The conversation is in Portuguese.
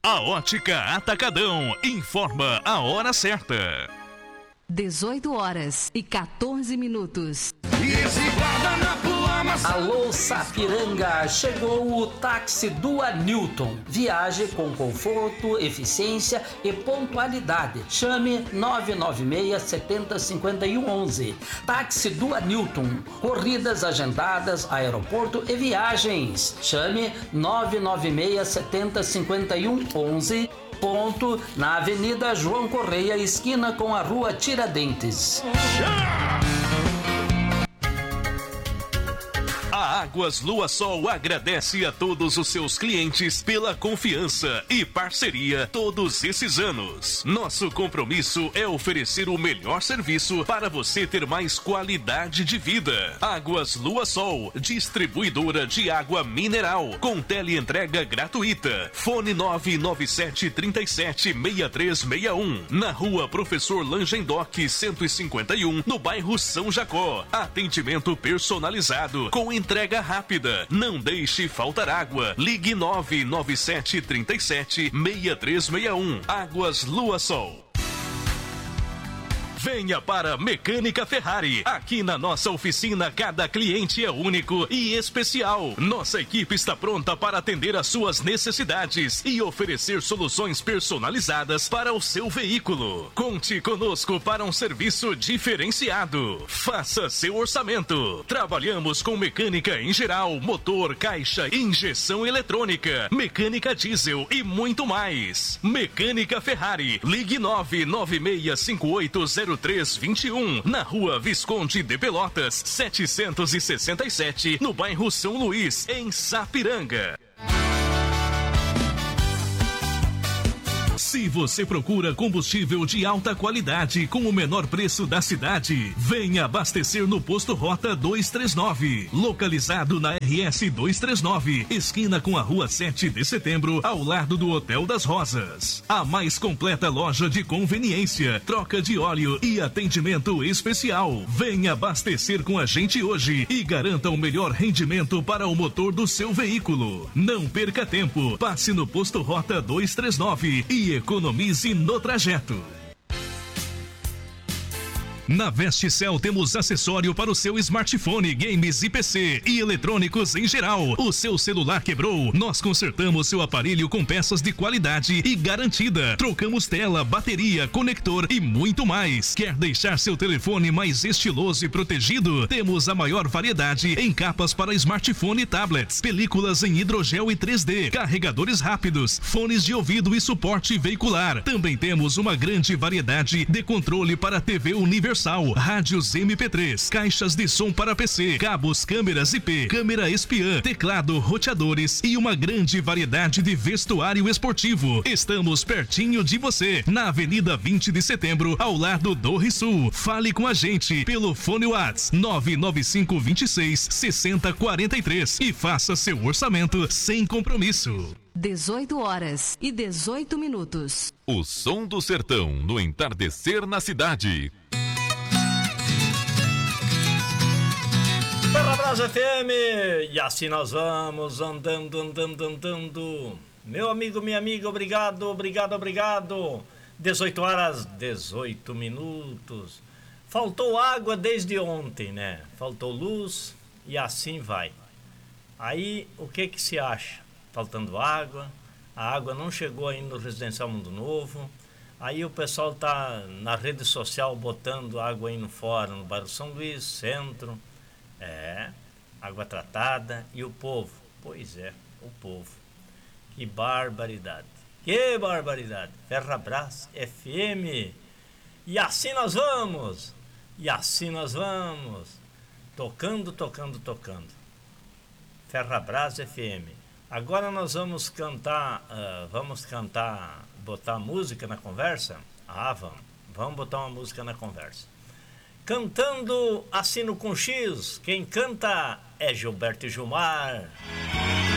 A Ótica Atacadão informa a hora certa. 18h14. E esse guardanapo amassado. Alô Sapiranga, chegou o táxi Dua Newton. Viaje com conforto, eficiência e pontualidade. Chame 996 70 51 11. Táxi Dua Newton. Corridas agendadas, aeroporto e viagens. Chame 996 70 51 11. Ponto na Avenida João Correia, esquina com a Rua Tiradentes. A Águas Lua Sol agradece a todos os seus clientes pela confiança e parceria todos esses anos. Nosso compromisso é oferecer o melhor serviço para você ter mais qualidade de vida. Águas Lua Sol, distribuidora de água mineral, com teleentrega gratuita. Fone 997 37 6361, na Rua Professor Langendoc 151, no bairro São Jacó. Atendimento personalizado, com entrega rápida. Não deixe faltar água. Ligue 997 37 6361. Águas Lua Sol. Venha para Mecânica Ferrari. Aqui na nossa oficina, cada cliente é único e especial. Nossa equipe está pronta para atender às suas necessidades e oferecer soluções personalizadas para o seu veículo. Conte conosco para um serviço diferenciado. Faça seu orçamento. Trabalhamos com mecânica em geral, motor, caixa, injeção eletrônica, mecânica diesel e muito mais. Mecânica Ferrari. Ligue 996580321, na Rua Visconde de Pelotas, 767, no bairro São Luís, em Sapiranga. Se você procura combustível de alta qualidade com o menor preço da cidade, venha abastecer no Posto Rota 239, localizado na RS 239, esquina com a Rua 7 de Setembro, ao lado do Hotel das Rosas. A mais completa loja de conveniência, troca de óleo e atendimento especial. Venha abastecer com a gente hoje e garanta o melhor rendimento para o motor do seu veículo. Não perca tempo, passe no Posto Rota 239 e economize no trajeto. Na Vesticel temos acessório para o seu smartphone, games e PC e eletrônicos em geral. O seu celular quebrou? Nós consertamos seu aparelho com peças de qualidade e garantida. Trocamos tela, bateria, conector e muito mais. Quer deixar seu telefone mais estiloso e protegido? Temos a maior variedade em capas para smartphone e tablets, películas em hidrogel e 3D, carregadores rápidos, fones de ouvido e suporte veicular. Também temos uma grande variedade de controle para TV universal, rádios MP3, caixas de som para PC, cabos, câmeras IP, câmera espiã, teclado, roteadores e uma grande variedade de vestuário esportivo. Estamos pertinho de você, na Avenida 20 de Setembro, ao lado do Risul. Fale com a gente pelo fone WhatsApp 995 26 60 43 e faça seu orçamento sem compromisso. 18h18. O som do sertão no entardecer na cidade. Ferrabras FM, e assim nós vamos andando. Meu amigo, minha amiga, obrigado. 18h18. Faltou água desde ontem, né? Faltou luz e assim vai. Aí, o que se acha? Faltando água, a água não chegou ainda no Residencial Mundo Novo. Aí o pessoal tá na rede social botando água aí no fórum, no bairro São Luís, centro. Água tratada. E o povo? Pois é, o povo. Que barbaridade. Ferrabras FM. E assim nós vamos. Tocando. Ferrabras FM. Agora nós vamos cantar, botar música na conversa? Vamos botar uma música na conversa. Cantando Assino com X, quem canta é Gilberto e Gilmar.